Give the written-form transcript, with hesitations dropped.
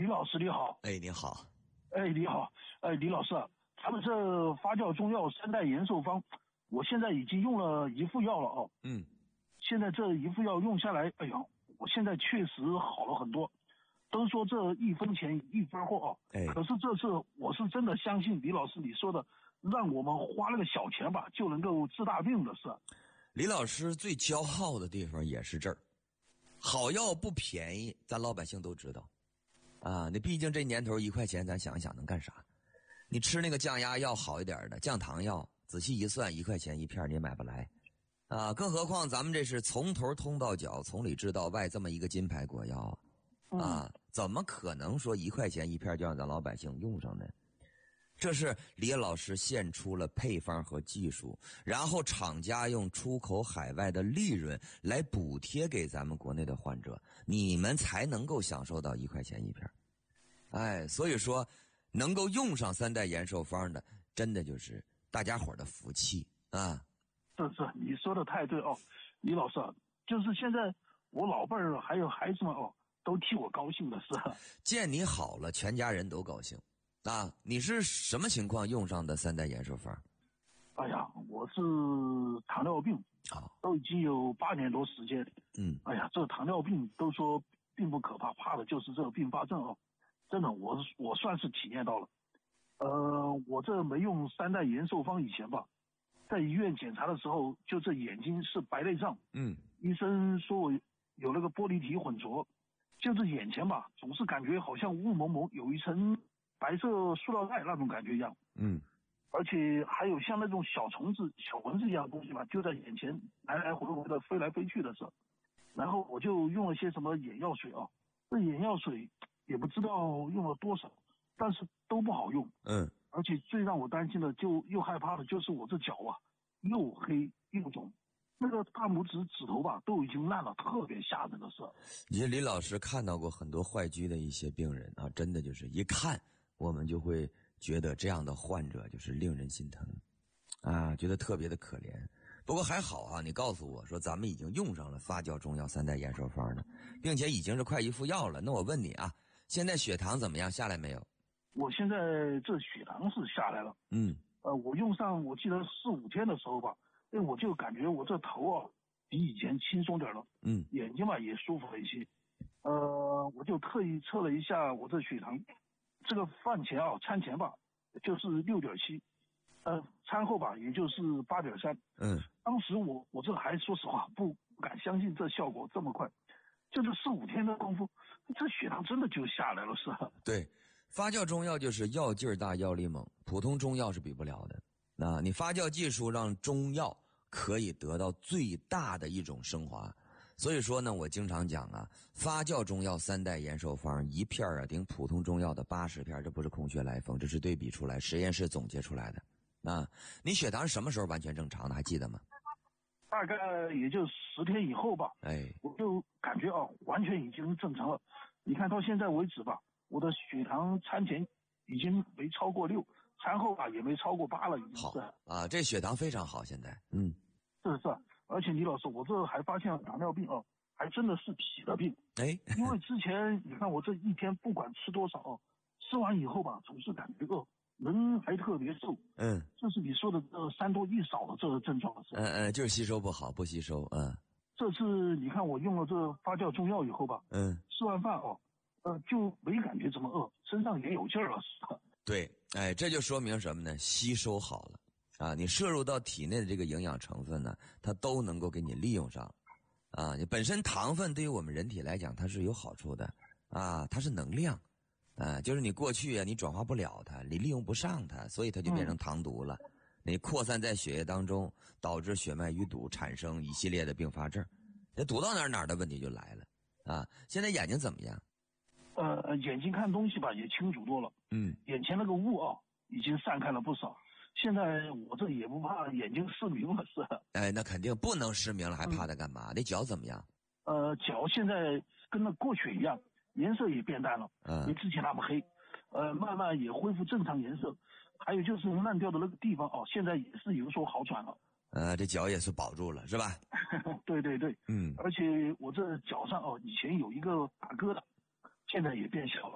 老师你好。 哎，你好。 哎，你好。李老师，咱们这发酵中药3代延寿方，我现在已经用了1副药了哦。现在这1副药用下来，哎呀，我现在确实好了很多。都说这1分钱1分货哦。可是这次我是真的相信李老师你说的，让我们花那个小钱吧就能够治大病的事。 李老师最骄傲的地方也是这儿，好药不便宜，咱老百姓都知道啊。你毕竟这年头1块钱，咱想一想能干啥？你吃那个降压药好一点的，降糖药，仔细一算，1块钱1片你也买不来啊。更何况咱们这是从头通到脚，从里至到外这么一个金牌国药啊，怎么可能说1块钱1片就让咱老百姓用上呢？这是李老师献出了配方和技术，然后厂家用出口海外的利润来补贴给咱们国内的患者，你们才能够享受到1块钱1片。哎，所以说能够用上3代延寿方的，真的就是大家伙的福气啊。 是你说的太对哦，李老师，就是现在我老辈儿还有孩子们哦，都替我高兴的是。 见你好了，全家人都高兴啊。你是什么情况用上的3代延寿方？ 哎呀，我是糖尿病都已经有8年多时间。哎呀，这糖尿病都说并不可怕，怕的就是这个并发症哦。真的，我算是体验到了。我这没用3代延寿方以前吧，在医院检查的时候，就这眼睛是白内障。医生说我有那个玻璃体混浊，就这眼前吧，总是感觉好像雾蒙蒙，有一层白色塑料袋那种感觉一样。而且还有像那种小虫子、小蚊子一样的东西吧，就在眼前来来回回的飞来飞去的时候。然后我就用了些什么眼药水啊，这眼药水也不知道用了多少，但是都不好用。而且最让我担心的又害怕的就是我这脚啊，又黑又肿，那个大拇指指头吧都已经烂了，特别吓人的事。 你李老师看到过很多坏疽的一些病人啊，真的就是一看我们就会觉得这样的患者就是令人心疼啊，觉得特别的可怜。不过还好啊，你告诉我说咱们已经用上了发酵中药3代延寿方了，并且已经是快1副药了。那我问你啊，现在血糖怎么样？下来没有？ 我现在这血糖是下来了。我用上我记得4、5天的时候吧，我就感觉我这头啊比以前轻松点了。眼睛吧也舒服了一些。我就特意测了一下我这血糖，这个饭前啊餐前吧就是6.7，餐后吧也就是8.3。当时我这还说实话不敢相信这效果这么快，就是4、5天的功夫，这血糖真的就下来了是吧？ 对，发酵中药就是药劲儿大药力猛，普通中药是比不了的。那你发酵技术让中药可以得到最大的一种升华。所以说呢，我经常讲啊，发酵中药3代延寿方1片啊顶普通中药的80片，这不是空穴来风，这是对比出来，实验室总结出来的。你血糖是什么时候完全正常的？还记得吗？ 大概也就10天以后吧。我就感觉完全已经正常了。你看到现在为止吧，我的血糖餐前已经没超过6，餐后吧也没超过8了，已经是。 好啊，这血糖非常好，现在。 是。而且李老师，我这还发现糖尿病还真的是体的病。因为之前你看我这一天不管吃多少吃完以后吧，总是感觉人还特别瘦。这是你说的3多1少的这个症状是。 就是吸收不好，不吸收。 这次你看我用了这发酵中药以后吧，吃完饭就没感觉怎么饿，身上也有劲儿了。 对，这就说明什么呢？吸收好了啊，你摄入到体内的这个营养成分呢，它都能够给你利用上啊。你本身糖分对于我们人体来讲它是有好处的啊，它是能量啊，就是你过去你转化不了它，你利用不上它，所以它就变成糖毒了。你扩散在血液当中，导致血脉淤堵，产生一系列的并发症。这堵到哪儿的问题就来了啊。现在眼睛怎么样？ 眼睛看东西吧也清楚多了。眼前那个雾已经散开了不少。现在我这也不怕眼睛失明了是。 那肯定不能失明了，还怕它干嘛？你脚怎么样？ 脚现在跟那过去一样，颜色也变淡了，没之前那么黑。慢慢也恢复正常颜色。还有就是烂掉的那个地方现在也是有所好转了。 这脚也是保住了是吧？ 对。而且我这脚上以前有一个大疙瘩，现在也变小了。